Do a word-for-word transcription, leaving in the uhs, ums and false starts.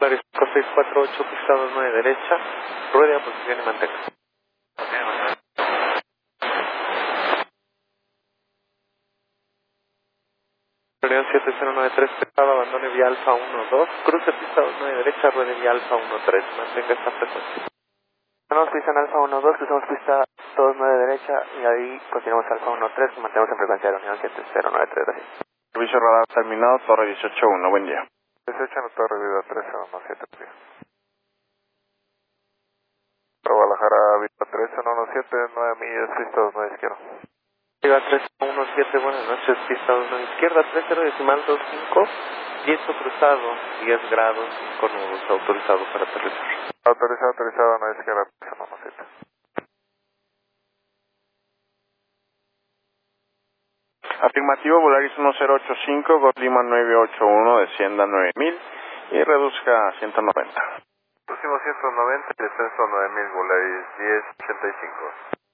Volaris cinco seis cuatro ocho, pista dos nueve derecha, ruede a posición y mantenga. Unión siete cero nueve tres, pesado, abandone vía alfa uno dos, cruce pista dos nueve derecha, ruede vía alfa uno tres, mantenga esta frecuencia. Tenemos pista en alfa uno dos, cruzamos pista dos nueve derecha y ahí continuamos alfa uno tres y mantenemos en frecuencia de Unión siete cero nueve tres, gracias. Servicio radar terminado, Torre dieciocho uno, buen día. dieciocho en Torre Vida tres cero uno siete, Guadalajara Vida tres cero uno siete, nueve millas, pista dos nueve izquierda. Vida tres cero uno siete, buenas noches, pista dos nueve izquierda, tres cero decimal dos cinco, viento cruzado, diez grados, cinco nudos, autorizado para aterrizar. Autorizado, autorizado, nueve izquierda, tres cero uno siete. Afirmativo, Volaris uno cero ocho cinco, Gol Lima nueve ocho uno, descienda nueve mil y reduzca a ciento noventa. Próximo ciento noventa, descenso nueve mil, Volaris diez ochenta y cinco.